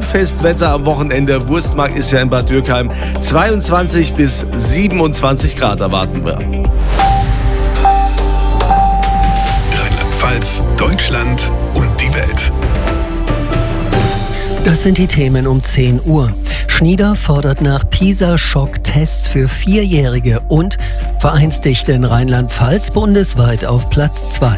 Grillfestwetter am Wochenende. Wurstmarkt ist ja in Bad Dürkheim. 22 bis 27 Grad erwarten wir. Rheinland-Pfalz, Deutschland und die Welt. Das sind die Themen um 10 Uhr. Schnieder fordert nach PISA-Schock-Tests für 4-Jährige und Vereinsdichte in Rheinland-Pfalz bundesweit auf Platz 2.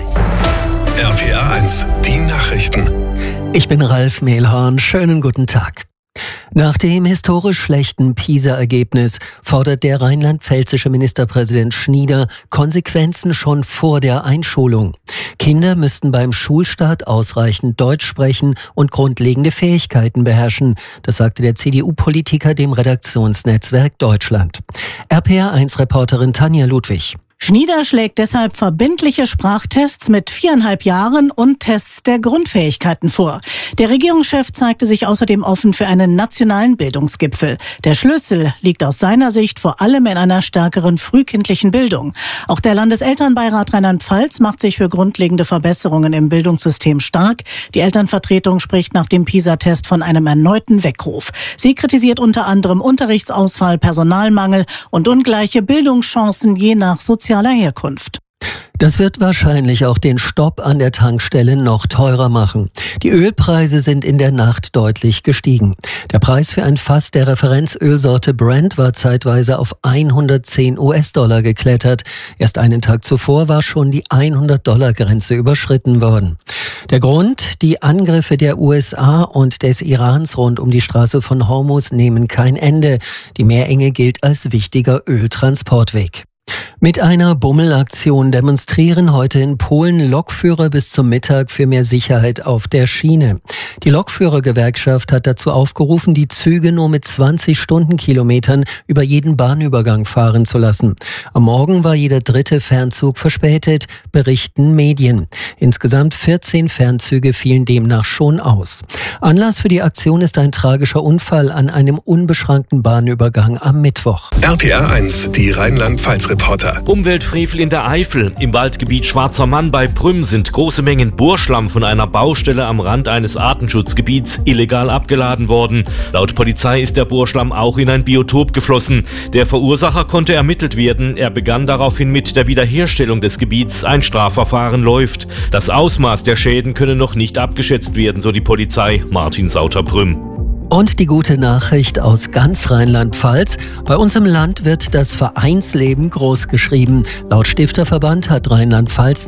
RPA 1, die Nachrichten. Ich bin Ralf Mehlhorn. Schönen guten Tag. Nach dem historisch schlechten PISA-Ergebnis fordert der rheinland-pfälzische Ministerpräsident Schnieder Konsequenzen schon vor der Einschulung. Kinder müssten beim Schulstart ausreichend Deutsch sprechen und grundlegende Fähigkeiten beherrschen. Das sagte der CDU-Politiker dem Redaktionsnetzwerk Deutschland. RPA1-Reporterin Tanja Ludwig. Schnieder schlägt deshalb verbindliche Sprachtests mit 4,5 Jahren und Tests der Grundfähigkeiten vor. Der Regierungschef zeigte sich außerdem offen für einen nationalen Bildungsgipfel. Der Schlüssel liegt aus seiner Sicht vor allem in einer stärkeren frühkindlichen Bildung. Auch der Landeselternbeirat Rheinland-Pfalz macht sich für grundlegende Verbesserungen im Bildungssystem stark. Die Elternvertretung spricht nach dem PISA-Test von einem erneuten Weckruf. Sie kritisiert unter anderem Unterrichtsausfall, Personalmangel und ungleiche Bildungschancen je nach sozialer Herkunft. Das wird wahrscheinlich auch den Stopp an der Tankstelle noch teurer machen. Die Ölpreise sind in der Nacht deutlich gestiegen. Der Preis für ein Fass der Referenzölsorte Brent war zeitweise auf 110 US-Dollar geklettert. Erst einen Tag zuvor war schon die 100-Dollar-Grenze überschritten worden. Der Grund: die Angriffe der USA und des Irans rund um die Straße von Hormuz nehmen kein Ende. Die Meerenge gilt als wichtiger Öltransportweg. Mit einer Bummelaktion demonstrieren heute in Polen Lokführer bis zum Mittag für mehr Sicherheit auf der Schiene. Die Lokführergewerkschaft hat dazu aufgerufen, die Züge nur mit 20 Stundenkilometern über jeden Bahnübergang fahren zu lassen. Am Morgen war jeder 3. Fernzug verspätet, berichten Medien. Insgesamt 14 Fernzüge fielen demnach schon aus. Anlass für die Aktion ist ein tragischer Unfall an einem unbeschrankten Bahnübergang am Mittwoch. RPA 1, die Rheinland-Pfalz-Reporter. Umweltfrevel in der Eifel. Im Waldgebiet Schwarzer Mann bei Prüm sind große Mengen Bohrschlamm von einer Baustelle am Rand eines Artenschutzgebiets illegal abgeladen worden. Laut Polizei ist der Bohrschlamm auch in ein Biotop geflossen. Der Verursacher konnte ermittelt werden. Er begann daraufhin mit der Wiederherstellung des Gebiets. Ein Strafverfahren läuft. Das Ausmaß der Schäden könne noch nicht abgeschätzt werden, so die Polizei. Martin Sauter-Prüm. Und die gute Nachricht aus ganz Rheinland-Pfalz: Bei uns im Land wird das Vereinsleben großgeschrieben. Laut Stifterverband hat Rheinland-Pfalz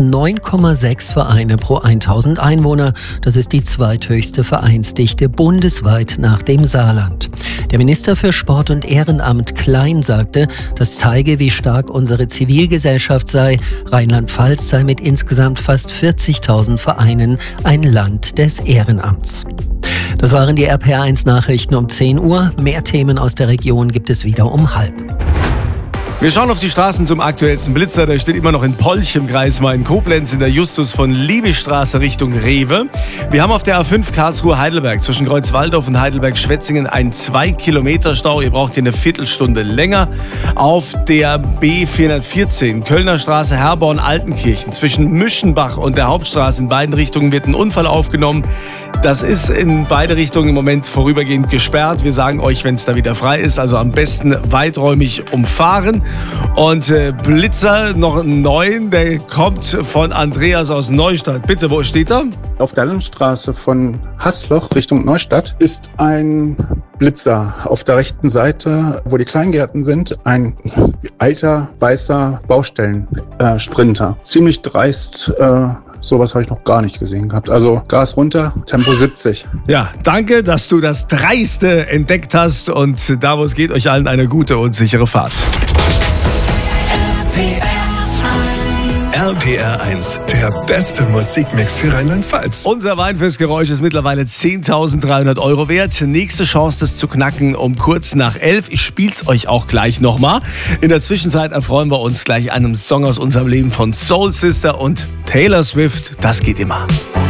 9,6 Vereine pro 1000 Einwohner. Das ist die zweithöchste Vereinsdichte bundesweit nach dem Saarland. Der Minister für Sport und Ehrenamt Klein sagte, das zeige, wie stark unsere Zivilgesellschaft sei. Rheinland-Pfalz sei mit insgesamt fast 40.000 Vereinen ein Land des Ehrenamts. Das waren die RPA1-Nachrichten um 10 Uhr. Mehr Themen aus der Region gibt es wieder um 12:30. Wir schauen auf die Straßen zum aktuellsten Blitzer. Der steht immer noch in Polch im Kreis Main-Koblenz in der Justus von Liebigstraße Richtung Rewe. Wir haben auf der A5 Karlsruhe-Heidelberg zwischen Kreuzwaldorf und Heidelberg-Schwetzingen einen 2-Kilometer-Stau. Ihr braucht hier eine Viertelstunde länger. Auf der B414 Kölner Straße Herborn-Altenkirchen zwischen Müschenbach und der Hauptstraße in beiden Richtungen wird ein Unfall aufgenommen. Das ist in beide Richtungen im Moment vorübergehend gesperrt. Wir sagen euch, wenn es da wieder frei ist, also am besten weiträumig umfahren. Und Blitzer, noch einen neuen, der kommt von Andreas aus Neustadt. Bitte, wo steht er? Auf der Landstraße von Haßloch Richtung Neustadt ist ein Blitzer auf der rechten Seite, wo die Kleingärten sind, ein alter, weißer Baustellensprinter. Ziemlich dreist. Sowas habe ich noch gar nicht gesehen gehabt. Also Gas runter, Tempo 70. Ja, danke, dass du das Dreiste entdeckt hast. Und da, wo es geht, euch allen eine gute und sichere Fahrt. RPR 1, der beste Musikmix für Rheinland-Pfalz. Unser Weinfestgeräusch ist mittlerweile 10.300 € wert. Nächste Chance, das zu knacken um kurz nach 11. Ich spiel's euch auch gleich nochmal. In der Zwischenzeit erfreuen wir uns gleich einem Song aus unserem Leben von Soul Sister und Taylor Swift. Das geht immer.